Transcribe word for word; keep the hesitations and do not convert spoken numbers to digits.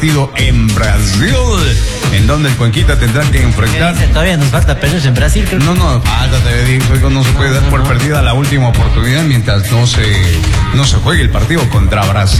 partido en Brasil, en donde el Cuenquita tendrá que enfrentar. Dice, todavía nos falta perder en Brasil, creo. No, no, falta, te digo, no se puede dar por perdida la última oportunidad mientras no se, no se juegue el partido contra Brasil.